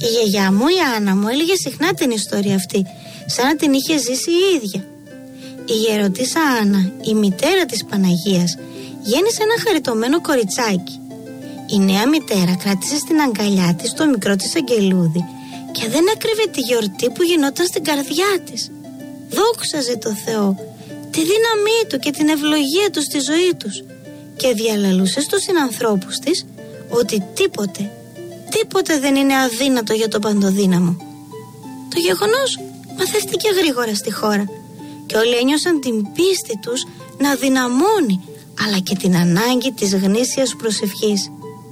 Η γιαγιά μου, η Άννα μου, έλεγε συχνά την ιστορία αυτή, σαν να την είχε ζήσει η ίδια. Η γεροτήσα Άννα, η μητέρα της Παναγίας, γέννησε ένα χαριτωμένο κοριτσάκι. Η νέα μητέρα κράτησε στην αγκαλιά της το μικρό της αγγελούδι και δεν έκρυβε τη γιορτή που γινόταν στην καρδιά της. Δόξαζε το Θεό, τη δύναμή του και την ευλογία του στη ζωή τους και διαλαλούσε στους συνανθρώπους της ότι τίποτε δεν είναι αδύνατο για τον Παντοδύναμο. Το γεγονός μαθεύτηκε γρήγορα στη χώρα και όλοι ένιωσαν την πίστη τους να δυναμώνει, αλλά και την ανάγκη της γνήσιας προσευχής.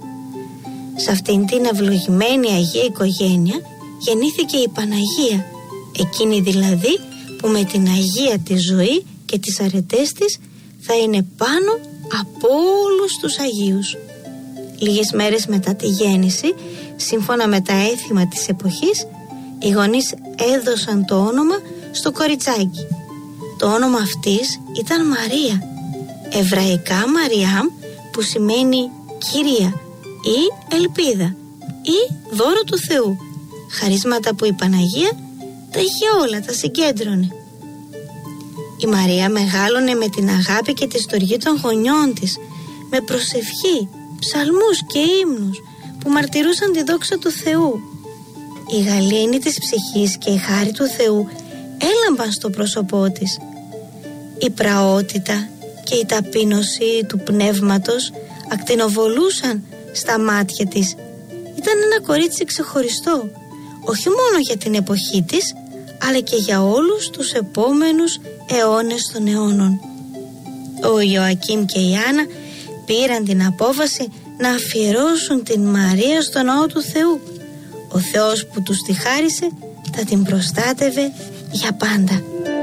Σε αυτήν την ευλογημένη Αγία οικογένεια γεννήθηκε η Παναγία, εκείνη δηλαδή που με την Αγία τη ζωή και τις αρετές της θα είναι πάνω από όλους τους Αγίους. Λίγες μέρες μετά τη γέννηση, σύμφωνα με τα έθιμα της εποχής, οι γονείς έδωσαν το όνομα στο κοριτσάκι. Το όνομα αυτής ήταν Μαρία, εβραϊκά Μαριάμ, που σημαίνει Κυρία ή Ελπίδα ή δώρο του Θεού, χαρίσματα που η Παναγία τα είχε όλα, τα συγκέντρωνε. Η Μαρία μεγάλωνε με την αγάπη και τη στοργή των γονιών της, με προσευχή, ψαλμούς και ύμνους που μαρτυρούσαν τη δόξα του Θεού. Η γαλήνη της ψυχής και η χάρη του Θεού έλαμπαν στο πρόσωπό της. Η πραότητα και η ταπείνωση του πνεύματος ακτινοβολούσαν στα μάτια της. Ήταν ένα κορίτσι ξεχωριστό, όχι μόνο για την εποχή της, αλλά και για όλους τους επόμενους αιώνες των αιώνων. Ο Ιωακήμ και η Άννα πήραν την απόφαση να αφιερώσουν την Μαρία στο ναό του Θεού. Ο Θεός που τους τη χάρισε θα την προστάτευε για πάντα.